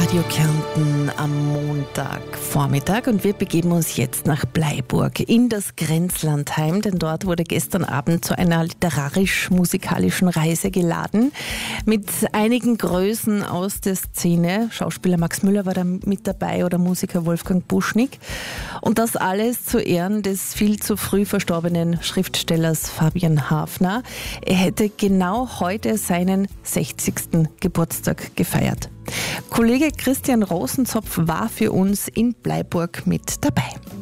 Radio Kärnten am Montagvormittag und wir begeben uns jetzt nach Bleiburg in das Grenzlandheim, denn dort wurde gestern Abend zu einer literarisch-musikalischen Reise geladen mit einigen Größen aus der Szene. Schauspieler Max Müller war da mit dabei oder Musiker Wolfgang Buschnig. Und das alles zu Ehren des viel zu früh verstorbenen Schriftstellers Fabian Hafner. Er hätte genau heute seinen 60. Geburtstag gefeiert. Kollege Christian Rosenzopf war für uns in Bleiburg mit dabei.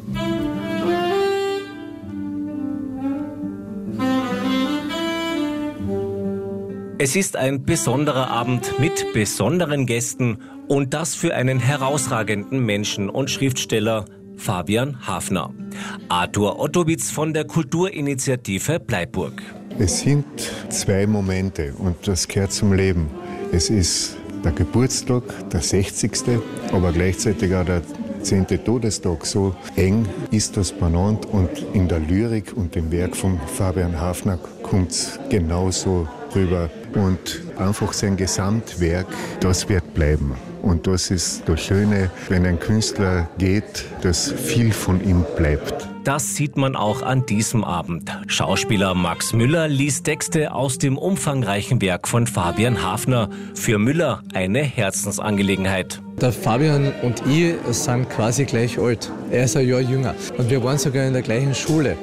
Es ist ein besonderer Abend mit besonderen Gästen und das für einen herausragenden Menschen und Schriftsteller Fabian Hafner. Arthur Ottowitz von der Kulturinitiative Bleiburg. Es sind zwei Momente und das gehört zum Leben. Es ist der Geburtstag, der 60., aber gleichzeitig auch der 10. Todestag. So eng ist das benannt und in der Lyrik und dem Werk von Fabian Hafner kommt es genauso rüber. Und einfach sein Gesamtwerk, das wird bleiben. Und das ist das Schöne, wenn ein Künstler geht, dass viel von ihm bleibt. Das sieht man auch an diesem Abend. Schauspieler Max Müller liest Texte aus dem umfangreichen Werk von Fabian Hafner. Für Müller eine Herzensangelegenheit. Der Fabian und ich sind quasi gleich alt. Er ist ein Jahr jünger. Und wir waren sogar in der gleichen Schule.